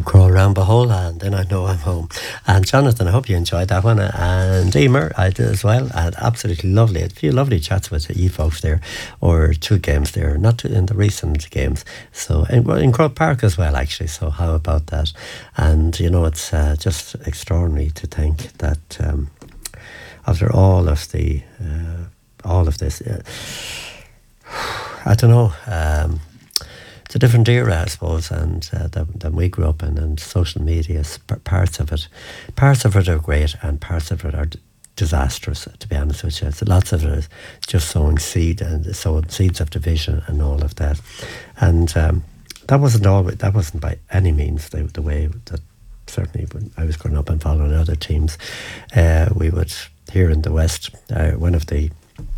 pub crawl round Behola, and then I know I'm home. And Jonathan, I hope you enjoyed that one. And Emer, I did as well. And absolutely lovely. A few lovely chats with you folks there, or two games there, not in the recent games. So in Croke Park as well, actually. So how about that? And you know, it's just extraordinary to think that after all of this, I don't know. It's a different era, I suppose, and than we grew up in, and social media is parts of it. Parts of it are great, and parts of it are disastrous, to be honest with you. So lots of it is just sowing seeds of division and all of that. And that wasn't by any means the way that, certainly when I was growing up and following other teams, we would, here in the West, one of the,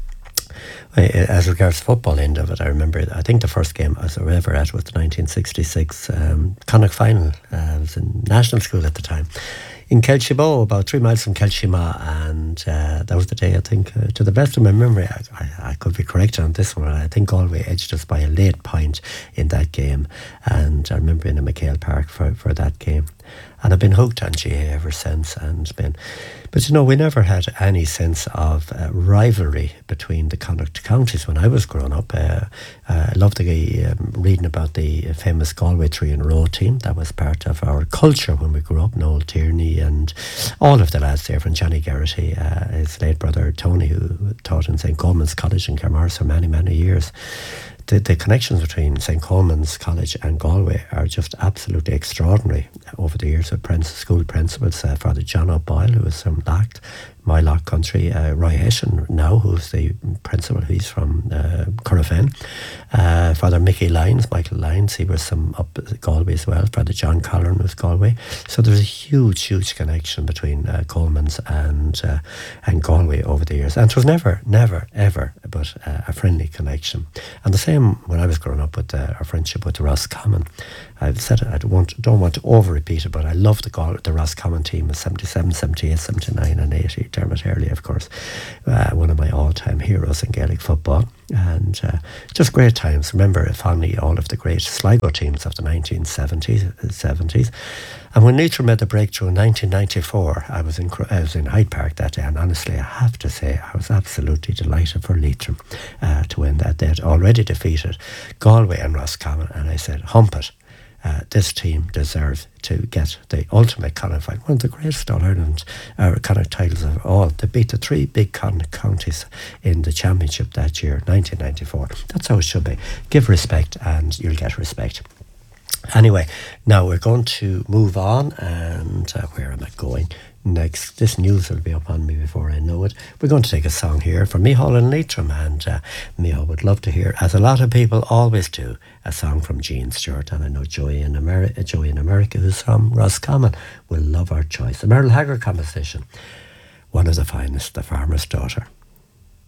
as regards the football end of it, I remember, I think the first game I was ever at was the 1966 Connacht final. I was in national school at the time, in Kelchibo, about 3 miles from Kelshima, and that was the day, I think, to the best of my memory, I could be corrected on this one, I think Galway edged us by a late point in that game, and I remember being in McHale Park for that game. And I've been hooked on GA ever since, but you know, we never had any sense of rivalry between the Connacht counties when I was growing up. I loved reading about the famous Galway 3 in a row team. That was part of our culture when we grew up. Noel Tierney and all of the lads there, from Johnny Garrity, his late brother Tony, who taught in St. Coleman's College in Carmarthen for many, many years. The connections between St. Coleman's College and Galway are just absolutely extraordinary over the years with school principals, Father John O'Boyle, who was from my Loch country, Roy Hession now, who's the principal, he's from Corofin, Father Michael Lyons, he was from up Galway as well, Father John Collin was Galway. So there's a huge connection between Coleman's and Galway over the years, and it was never ever but a friendly connection. And the same when I was growing up with our friendship with the Roscommon. I've said it, I don't want to over-repeat it, but I love the Roscommon team of 77, 78, 79 and 80. Dermot Hurley, of course, one of my all-time heroes in Gaelic football. And just great times. Remember fondly all of the great Sligo teams of the 1970s. And when Leitrim made the breakthrough in 1994, I was in Hyde Park that day, and honestly, I have to say, I was absolutely delighted for Leitrim to win that. They had already defeated Galway and Roscommon, and I said, hump it. This team deserves to get the ultimate Connacht fight, one of the greatest All-Ireland Connacht titles of all. They beat the three big Connacht counties in the championship that year, 1994. That's how it should be. Give respect and you'll get respect. Anyway, now we're going to move on, and where am I going next? This news will be up on me before I know it. We're going to take a song here from Micheál and Leitrim, and Micheál would love to hear, as a lot of people always do, a song from Gene Stewart. And I know Joey in America, who's from Roscommon, will love our choice. The Merle Haggard composition, one of the finest, The Farmer's Daughter.